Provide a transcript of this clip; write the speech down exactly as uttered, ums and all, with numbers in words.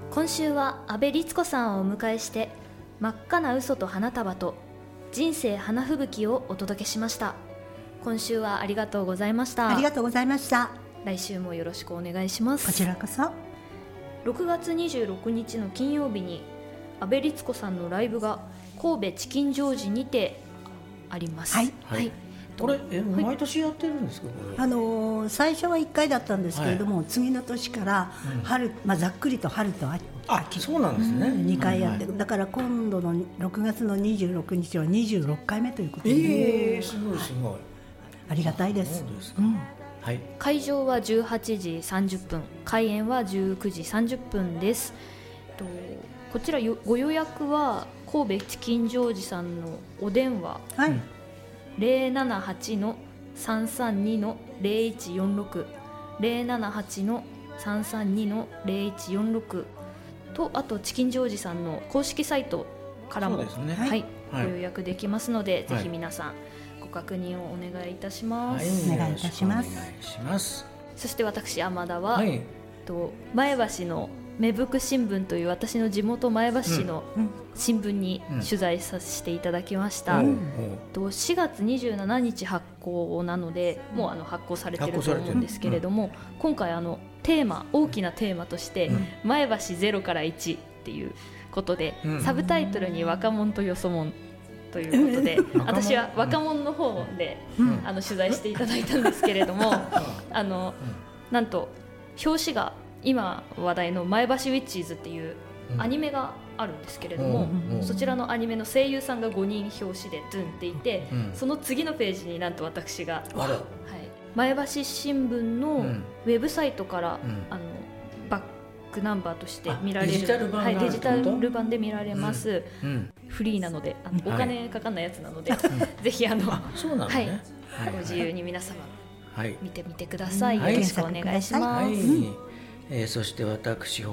今週は阿部律子さんをお迎えして真っ赤な嘘と花束と人生花吹雪をお届けしました。今週はありがとうございました。 ありがとうございました。 来週もよろしくお願いします。 こちらこそ。 ろくがつにじゅうろくにちの金曜日に阿部律子さんのライブが神戸チキンジョージにてあります。 はい、 はい、これえ毎年やってるんですか？これあのー、最初はいっかいだったんですけれども、はい、次の年から春、うんまあ、ざっくりと春と秋、 あ、そうなんですね、 にかいやって、はいはい、だから今度のろくがつのにじゅうろくにちはにじゅうろっかいめということで、 えー、すごいすごい、はい、 ありがたいです。 そうですか、うんはい、会場はじゅうはちじさんじゅっぷん、開演はじゅうくじさんじゅっぷんです。とこちらよご予約は神戸チキンジョージさんのお電話、 はい、 ゼロななはちのさんさんにのゼロいちよんろく ゼロななはちのさんさんにのゼロいちよんろくと、あとチキンジョージさんの公式サイトからも、ねはいはい、ご予約できますので、はい、ぜひ皆さんご確認をお願いいたします。 はい、お願いいたします。 お願いします。 そして私山田は、 はい、 と前橋の芽吹く新聞という私の地元前橋市の新聞に取材させていただきました、うんうん、としがつにじゅうしちにち発行なのでもうあの発行されていると思うんですけれども、うん、今回あのテーマ大きなテーマとして、うん、前橋ゼロからいちっていうことで、うん、サブタイトルに若者とよそ者ということで、うん、私は若者の方で、うん、あの取材していただいたんですけれども、うん、あのなんと表紙が今話題の前橋ウィッチーズっていうアニメがあるんですけれども、うん、そちらのアニメの声優さんがごにん表紙でドゥンっていて、うん、その次のページになんと私が、はい、前橋新聞のウェブサイトから、うん、あのバックナンバーとして見られる、 デジタル版、 はい、デジタル版で見られます、うんうん、フリーなのであのお金かかんないやつなので、はい、ぜひあのあそうなの、ねはいはい、ご自由に皆様はい、 見てみてください、はい、よろしくお願いします、はいえー、そして私